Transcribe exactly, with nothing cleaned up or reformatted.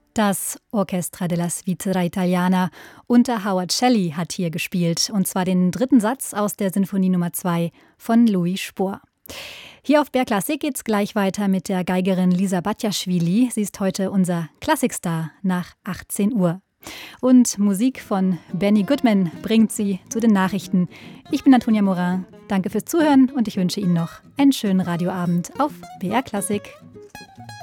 Das Orchestra della Svizzera Italiana unter Howard Shelley hat hier gespielt, und zwar den dritten Satz aus der Sinfonie Nummer zwei von Louis Spohr. Hier auf B R Klassik geht's gleich weiter mit der Geigerin Lisa Batjaschwili. Sie ist heute unser Klassikstar nach achtzehn Uhr. Und Musik von Benny Goodman bringt sie zu den Nachrichten. Ich bin Antonia Morin. Danke fürs Zuhören und ich wünsche Ihnen noch einen schönen Radioabend auf B R Klassik.